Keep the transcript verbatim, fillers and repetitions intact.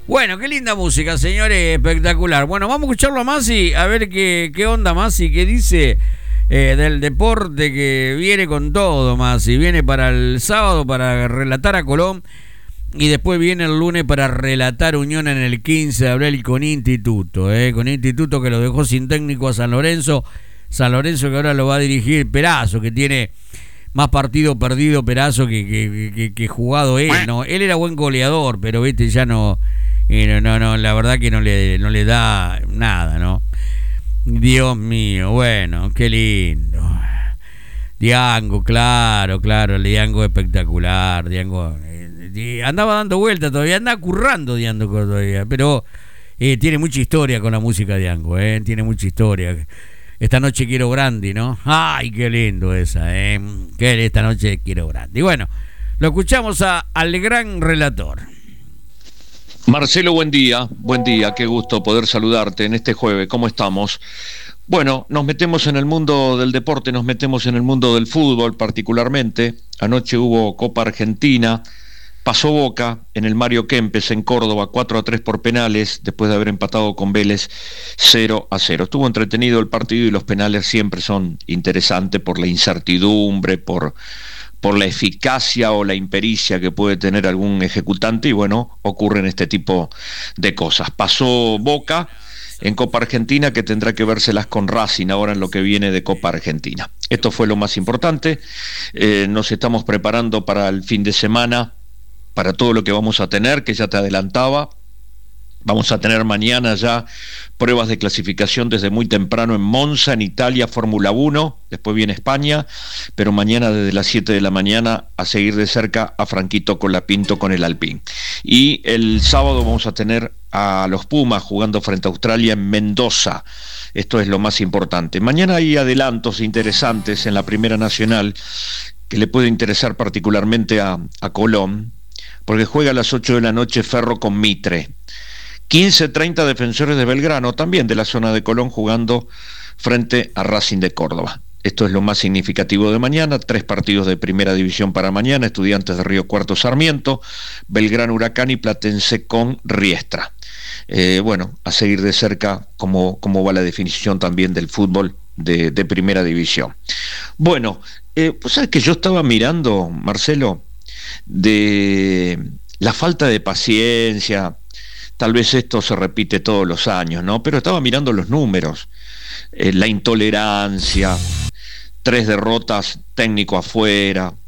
Bueno, qué linda música, señores, espectacular. Bueno, vamos a escucharlo a Masi, a ver qué, qué onda Masi, qué dice eh, del deporte que viene con todo, Masi. Viene para el sábado para relatar a Colón y después viene el lunes para relatar Unión en el quince de abril con Instituto, eh, con Instituto que lo dejó sin técnico a San Lorenzo. San Lorenzo que ahora lo va a dirigir Perazo, que tiene más partido perdido Perazo que, que, que, que jugado él, ¿no? Él era buen goleador, pero viste, ya no... Y no, no, no, la verdad que no le, no le da nada, ¿no? Dios mío, bueno, qué lindo. Diango, claro, claro, el Diango espectacular. Diango eh, andaba dando vueltas todavía, anda currando Diango todavía, pero eh, tiene mucha historia con la música Diango, eh, tiene mucha historia. Esta noche quiero Brandy, ¿no? Ay, qué lindo esa, eh. Que esta noche quiero Brandy. Bueno, lo escuchamos a, al gran relator. Marcelo, buen día, buen día, qué gusto poder saludarte en este jueves, ¿cómo estamos? Bueno, nos metemos en el mundo del deporte, nos metemos en el mundo del fútbol particularmente. Anoche hubo Copa Argentina, pasó Boca en el Mario Kempes en Córdoba, cuatro a tres por penales, después de haber empatado con Vélez cero a cero. Estuvo entretenido el partido y los penales siempre son interesantes por la incertidumbre, por... por la eficacia o la impericia que puede tener algún ejecutante, y bueno, ocurren este tipo de cosas. Pasó Boca en Copa Argentina, que tendrá que vérselas con Racing ahora en lo que viene de Copa Argentina. Esto fue lo más importante. Eh, nos estamos preparando para el fin de semana, para todo lo que vamos a tener, que ya te adelantaba. Vamos a tener mañana ya pruebas de clasificación desde muy temprano en Monza, en Italia, Fórmula uno, después viene España, pero mañana desde las siete de la mañana a seguir de cerca a Franquito Colapinto con el Alpine. Y el sábado vamos a tener a los Pumas jugando frente a Australia en Mendoza. Esto es lo más importante. Mañana hay adelantos interesantes en la Primera Nacional que le puede interesar particularmente a, a Colón, porque juega a las ocho de la noche Ferro con Mitre. quince treinta Defensores de Belgrano, también de la zona de Colón, jugando frente a Racing de Córdoba. Esto es lo más significativo de mañana. Tres partidos de primera división para mañana: Estudiantes de Río Cuarto Sarmiento, Belgrano Huracán y Platense con Riestra. Eh, bueno, a seguir de cerca cómo, cómo va la definición también del fútbol de, de primera división. Bueno, eh, pues sabes que yo estaba mirando, Marcelo, de la falta de paciencia. Tal vez esto se repite todos los años, ¿no? Pero estaba mirando los números, eh, la intolerancia, tres derrotas, técnico afuera,